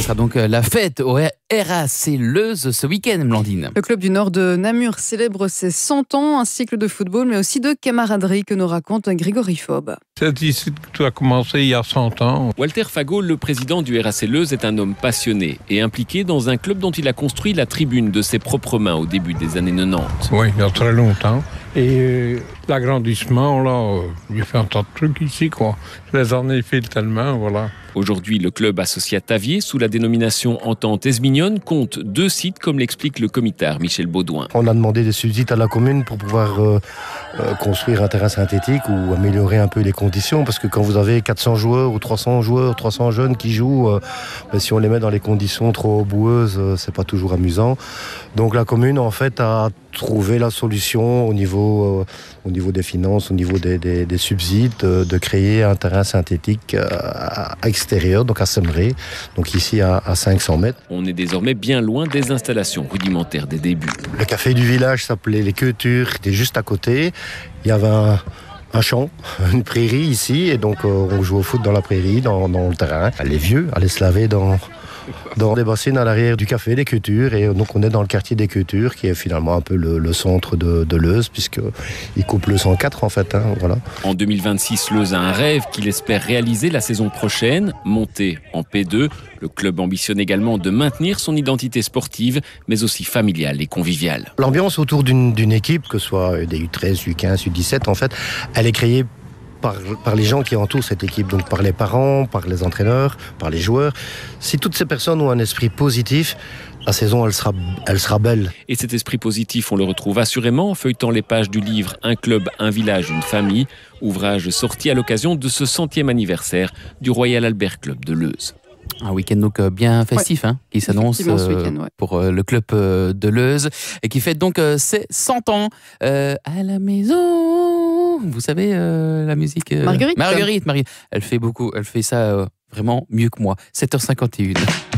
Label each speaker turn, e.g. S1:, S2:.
S1: Ce sera donc la fête au RAC Leuze ce week-end, Blandine.
S2: Le club du Nord de Namur célèbre ses 100 ans, un cycle de football, mais aussi de camaraderie que nous raconte Grégory Faube.
S3: C'est ici que tout a commencé il y a 100 ans.
S4: Walter Fagot, le président du RAC Leuze, est un homme passionné et impliqué dans un club dont il a construit la tribune de ses propres mains au début des années 90.
S3: Oui, il y a très longtemps. Et l'agrandissement, là, j'ai fait un tas de trucs ici, quoi. Les années filent tellement, voilà.
S4: Aujourd'hui, le club associé à Tavier, sous la dénomination Entente Esmignonne, compte 2 sites, comme l'explique le comitard Michel Baudouin.
S5: On a demandé des subsides à la commune pour pouvoir construire un terrain synthétique ou améliorer un peu les conditions, parce que quand vous avez 400 joueurs ou 300 joueurs, 300 jeunes qui jouent, si on les met dans les conditions trop boueuses, c'est pas toujours amusant. Donc la commune, en fait, a trouvé la solution au niveau des finances, au niveau des subsides, de créer un terrain synthétique extérieur, donc à Semmeré, donc ici à 500 mètres.
S4: On est désormais bien loin des installations rudimentaires des débuts.
S5: Le café du village s'appelait Les Queutures, était juste à côté. Il y avait un champ, une prairie ici, et donc on joue au foot dans la prairie, dans le terrain. Les vieux allaient se laver dans des bassines à l'arrière du café des Queutures, et donc on est dans le quartier des Queutures, qui est finalement un peu le centre de Leuze, puisqu'il coupe le 104 en fait. Voilà.
S4: En 2026, Leuze a un rêve qu'il espère réaliser la saison prochaine, monter en P2. Le club ambitionne également de maintenir son identité sportive, mais aussi familiale et conviviale.
S5: L'ambiance autour d'une équipe, que ce soit des U13, U15, U17, en fait, elle est créée par les gens qui entourent cette équipe, donc par les parents, par les entraîneurs, par les joueurs. Si toutes ces personnes ont un esprit positif, la saison, elle sera belle.
S4: Et cet esprit positif, on le retrouve assurément en feuilletant les pages du livre « Un club, un village, une famille », ouvrage sorti à l'occasion de ce 100e anniversaire du Royal Albert Club de Leuze.
S1: Un week-end donc bien festif, qui s'annonce pour le club de Leuze et qui fête donc ses 100 ans à la maison. Vous savez la musique
S2: Marguerite.
S1: Elle fait ça vraiment mieux que moi. 7h51.